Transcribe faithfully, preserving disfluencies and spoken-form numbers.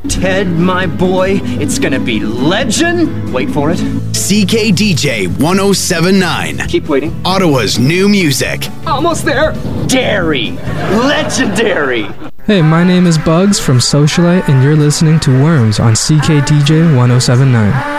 Ted, my boy, it's gonna be legend. Wait for it. C K D J one oh seven point nine. Keep waiting. Ottawa's new music. Almost there. Dairy. Legendary. Hey, my name is Bugs from Socialite, and you're listening to Worms on C K D J one oh seven point nine.